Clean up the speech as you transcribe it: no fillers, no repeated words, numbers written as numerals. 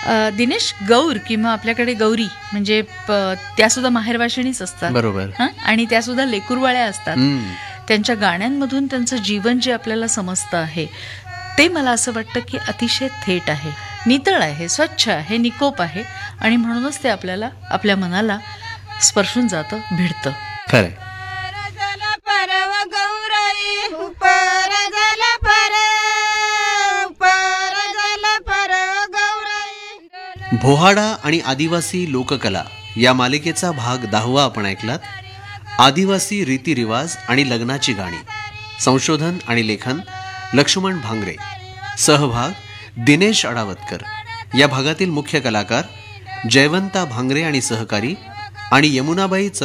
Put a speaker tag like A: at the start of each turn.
A: दिनेश, गौर किंवा आपल्याकडे गौरी म्हणजे त्या सुद्धा माहेरवाशिणीच असतात.
B: बरोबर.
A: आणि त्या सुद्धा लेकुरवाळ्या असतात. त्यांच्या गाण्यांमधून त्यांचं जीवन जे आपल्याला समजतं आहे ते मला असं वाटतं की अतिशय थेट आहे, नितळ आहे, स्वच्छ आहे, निकोप आहे आणि म्हणूनच ते आपल्याला आपल्या मनाला स्पर्शून जातं, भिडतं.
B: खरंय. भोहाडा आणि आदिवासी लोककला या मालिकेचा भाग 10 आपण ऐकलात. आदिवासी रीतिरिवाज आणि लग्नाची गाणी. संशोधन आणि लेखन लक्ष्मण भांगरे. सहभाग दिनेश अडावतकर. या भागातील मुख्य कलाकार जयवंता भांगरे आणि सहकारी आणि यमुनाबाई